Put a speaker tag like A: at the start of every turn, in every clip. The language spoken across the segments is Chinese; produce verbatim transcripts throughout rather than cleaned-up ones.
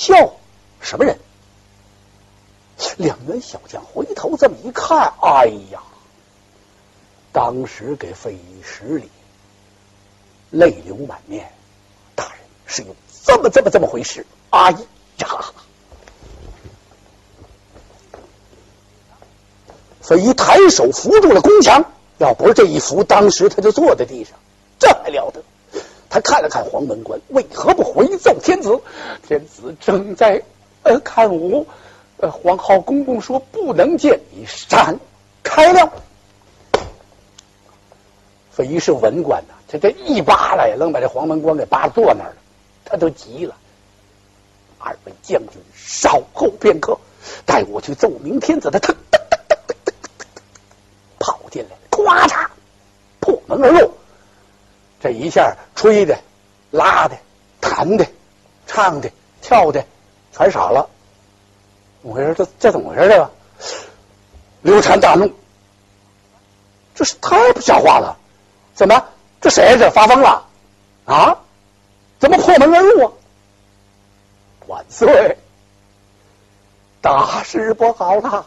A: 叫什么人？两员小将回头这么一看，哎呀，当时给费祎十里泪流满面。大人是有这么这么这么回事？哎呀！费祎抬手扶住了宫墙，要不是这一扶，当时他就坐在地上，这还了得！他看了看黄门官，为何不回奏天子？天子正在呃看我。呃，黄皓公公说不能见你，闪开了。费祎是文官呐，这这一扒拉呀，愣把这黄门官给扒坐那儿了，他都急了。二位将军稍后片刻，带我去奏明天子。他腾腾腾腾腾腾腾跑进来，咵嚓破门而入。这一下吹的、拉的、弹的、唱的、跳的，全傻了。怎么回事？这这怎么回事？这个刘禅大怒，这是太不像话了！怎么这谁这发疯了啊？怎么破门而入啊？万岁！大事不好了！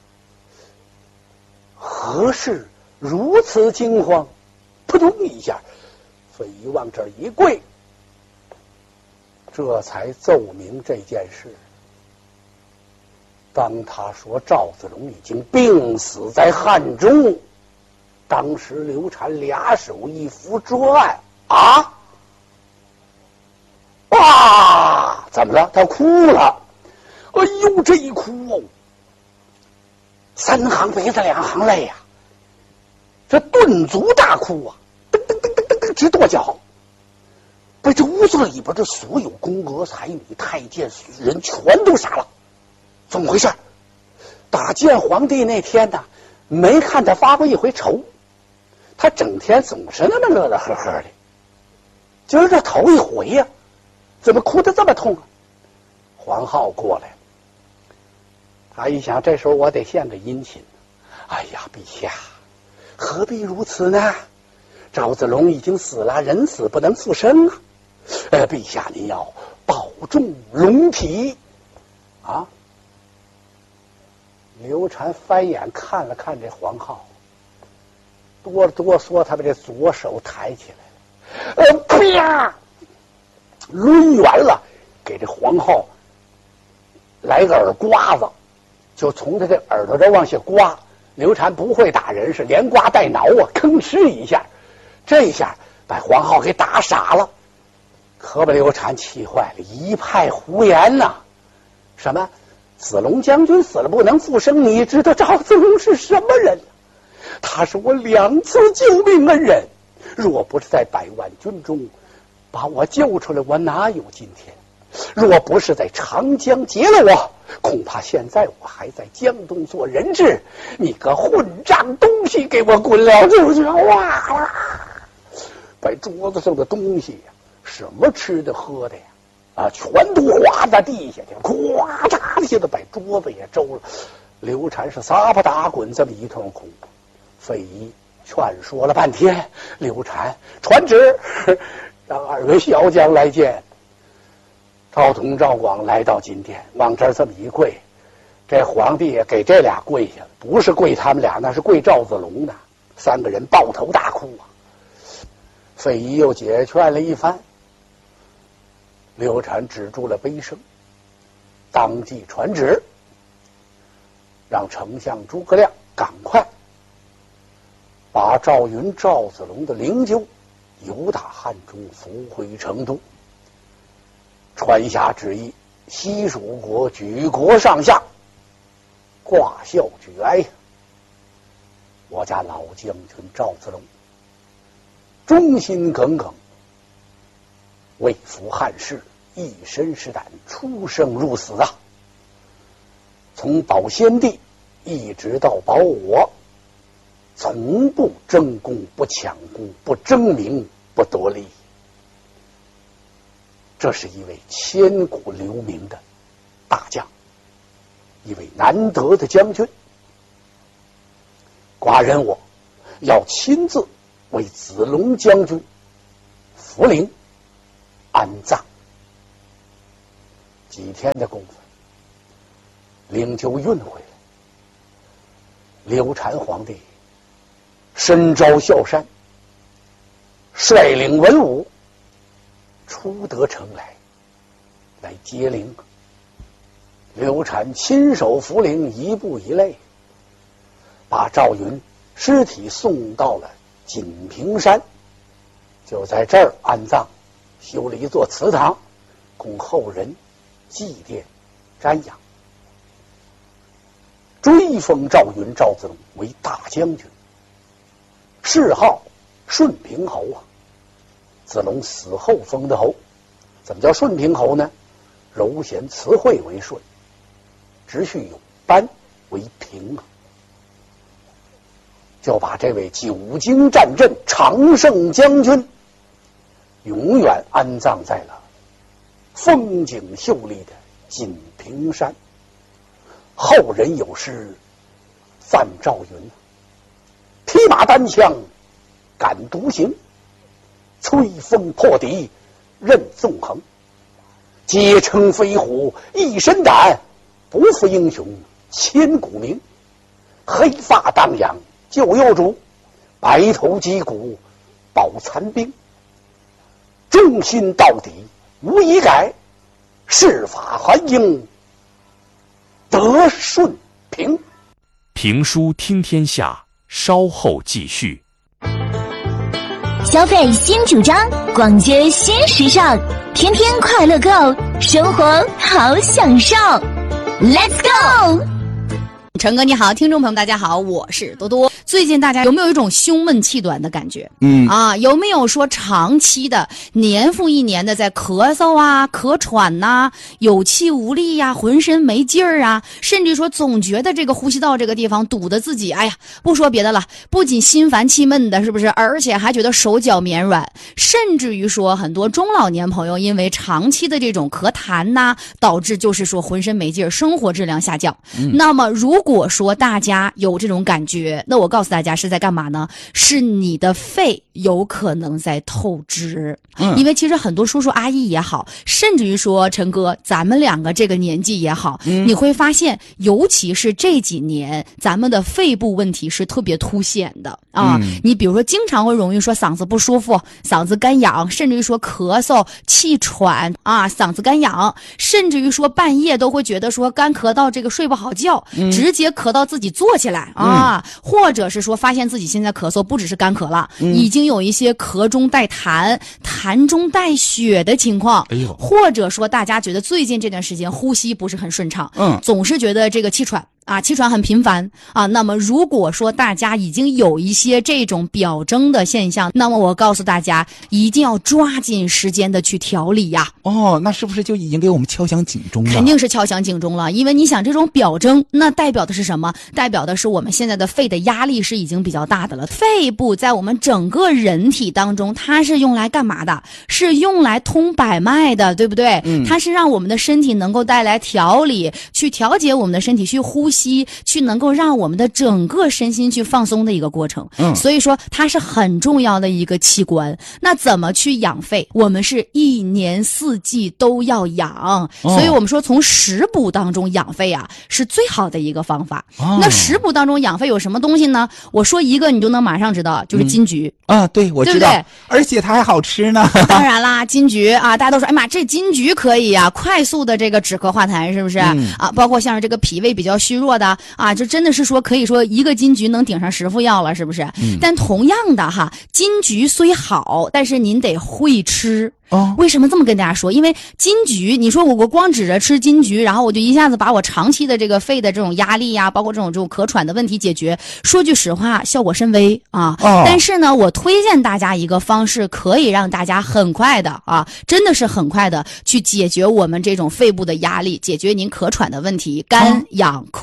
A: 何事如此惊慌？扑通一下，费祎往这儿一跪，这才奏明这件事。当他说赵子龙已经病死在汉中，当时刘禅俩手一扶桌案，啊哇，怎么了？他哭了。哎呦，这一哭哦，三行鼻子两行泪呀、啊，这顿足大哭啊，噔噔噔噔噔噔直跺脚。被这屋子里边的所有宫娥、才女、太监人全都傻了。怎么回事？打见皇帝那天呢，没看他发过一回愁，他整天总是那么乐乐呵呵的，今儿这头一回呀、啊，怎么哭得这么痛啊？黄皓过来，他一想，这时候我得献个殷勤。哎呀，陛下，何必如此呢？赵子龙已经死了，人死不能复生啊！呃，陛下您要保重龙体啊！刘禅翻眼看了看这黄皓，哆哆嗦，他把这左手抬起来了，呃，啪，抡圆了，给这黄皓来个耳刮子，就从他这耳朵这往下刮。刘禅不会打人，是连刮带挠啊，吭哧一下，这一下把黄皓给打傻了，可把刘禅气坏了，一派胡言呐、啊！什么？子龙将军死了不能复生，你知道赵子龙是什么人？他是我两次救命恩人，若不是在百万军中把我救出来，我哪有今天？若不是在长江劫了我，恐怕现在我还在江东做人质。你个混账东西，给我滚了出去！哇！把桌子上的东西呀，什么吃的喝的呀，啊，全都滑在地下去，咵嚓的，现在把桌子也周了。刘禅是撒巴打滚，这么一通哭。费祎劝说了半天，刘禅传旨让二位小将来见。赵同、赵广来到金殿，往这儿这么一跪，这皇帝也给这俩跪下了，不是跪他们俩，那是跪赵子龙的。三个人抱头大哭啊。费祎又解劝了一番，刘禅止住了悲声，当即传旨，让丞相诸葛亮赶快把赵云、赵子龙的灵柩由打汉中扶回成都。传下旨意，西蜀国举国上下挂孝举哀。我家老将军赵子龙忠心耿耿，为扶汉室，一身是胆，出生入死啊！从保先帝一直到保我，从不争功，不抢功，不争名，不夺利。这是一位千古留名的大将，一位难得的将军。寡人我要亲自为子龙将军扶灵安葬。 几天的功夫，灵柩运回来。刘禅皇帝身招孝山，率领文武出得城来，来接灵。刘禅亲手扶灵，一步一类，把赵云尸体送到了锦屏山，就在这儿安葬，修了一座祠堂，供后人祭奠瞻仰。追封赵云赵子龙为大将军，谥号顺平侯啊。子龙死后封的侯。怎么叫顺平侯呢？柔贤慈惠为顺，直叙有班为平啊。就把这位久经战阵常胜将军永远安葬在了风景秀丽的锦屏山。后人有诗赞赵云：披马单枪敢独行，吹风破敌任纵横，皆称飞虎一身胆，不负英雄千古名。黑发荡漾救幼主，白头击鼓保残兵。忠心到底无一改，誓法还应得顺平。
B: 评书听天下，稍后继续。
C: 消费新主张，逛街新时尚，天天快乐购，生活好享受。Let's go！
D: 陈哥你好，听众朋友们大家好，我是多多。最近大家有没有一种胸闷气短的感觉？嗯啊，有没有说长期的年复一年的在咳嗽啊、咳喘呐、啊、有气无力呀、啊、浑身没劲儿啊，甚至说总觉得这个呼吸道这个地方堵得自己，哎呀，不说别的了，不仅心烦气闷的，是不是？而且还觉得手脚绵软，甚至于说很多中老年朋友因为长期的这种咳痰呐、啊，导致就是说浑身没劲儿，生活质量下降。嗯、那么如果如果说大家有这种感觉，那我告诉大家是在干嘛呢？是你的肺有可能在透支。嗯，因为其实很多叔叔阿姨也好，甚至于说陈哥咱们两个这个年纪也好，嗯、你会发现尤其是这几年咱们的肺部问题是特别凸显的啊。嗯、你比如说经常会容易说嗓子不舒服，嗓子干痒，甚至于说咳嗽气喘啊，嗓子干痒，甚至于说半夜都会觉得说干咳到这个睡不好觉，嗯、直接咳到自己坐起来啊，嗯、或者是说发现自己现在咳嗽不只是干咳了，嗯、已经有一些咳中带痰、痰中带血的情况。哎呦，或者说大家觉得最近这段时间呼吸不是很顺畅，嗯，总是觉得这个气喘。啊，气喘很频繁啊。那么如果说大家已经有一些这种表征的现象，那么我告诉大家一定要抓紧时间的去调理呀。
E: 哦，那是不是就已经给我们敲响警钟了？
D: 肯定是敲响警钟了，因为你想这种表征，那代表的是什么？代表的是我们现在的肺的压力是已经比较大的了。肺部在我们整个人体当中，它是用来干嘛的？是用来通百脉的，对不对？嗯，它是让我们的身体能够带来调理，去调节我们的身体，去呼吸。吸去能够让我们的整个身心去放松的一个过程，嗯，所以说它是很重要的一个器官。那怎么去养肺？我们是一年四季都要养，哦、所以我们说从食补当中养肺啊是最好的一个方法。哦、那食补当中养肺有什么东西呢？我说一个你就能马上知道，就是金桔、
E: 嗯、啊，对，我知道，对不对？而且它还好吃呢。
D: 当然啦，金桔啊，大家都说，哎妈，这金桔可以啊，快速的这个止咳化痰，是不是？嗯、啊，包括像是这个脾胃比较虚弱。的啊，就真的是说可以说一个金桔能顶上十副药了，是不是？嗯、但同样的哈，金桔虽好，但是您得会吃。哦，为什么这么跟大家说？因为金桔，你说我我光指着吃金桔，然后我就一下子把我长期的这个肺的这种压力呀、啊，包括这种这种咳喘的问题解决，说句实话，效果甚微啊。哦、但是呢，我推荐大家一个方式，可以让大家很快的啊，真的是很快的去解决我们这种肺部的压力，解决您咳喘的问题，干痒咳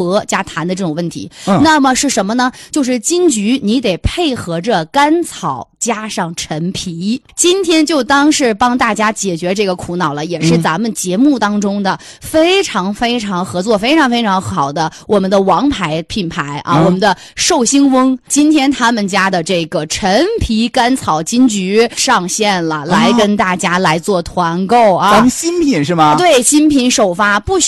D: 咳加痰的这种问题。嗯、那么是什么呢？就是金桔，你得配合着甘草加上陈皮。今天就当是帮大家解决这个苦恼了，也是咱们节目当中的非常非常合作非常非常好的我们的王牌品牌啊，嗯、我们的寿星翁，今天他们家的这个陈皮甘草金桔上线了，来跟大家来做团购啊，
E: 咱们新品是吗？
D: 对，新品首发，不需